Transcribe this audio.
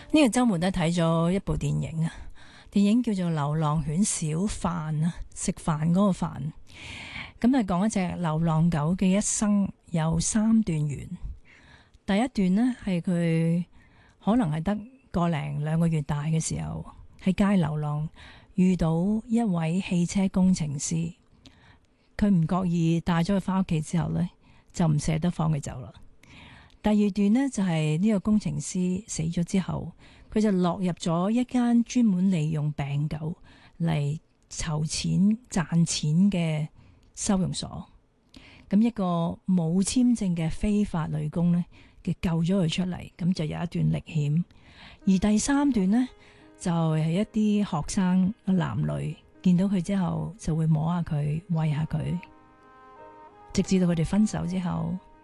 呢個周末都睇咗一部電影啊，電影叫做《流浪犬小飯》啊，食飯嗰個飯。咁係講一隻流浪狗嘅一生有三段完。第一段呢，係佢可能係得個零兩個月大嘅時候，喺街流浪遇到一位汽車工程師，佢唔覺意帶咗佢翻屋企之後呢，就唔捨得放佢走啦。第二段呢，就係呢個工程師死咗之後，佢就落入咗一間專門利用病狗嚟籌錢賺錢嘅收容所。咁一個冇簽證嘅非法女工呢，嘅救咗佢出嚟，咁就有一段歷險。而第三段呢，就係一啲學生男女見到佢之後就會摸下佢，餵下佢，直至到佢哋分手之後。